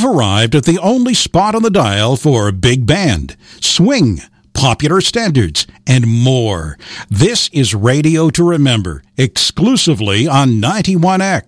arrived at the only spot on the dial for big band, swing, popular standards, and more. This is Radio to Remember, exclusively on 91X.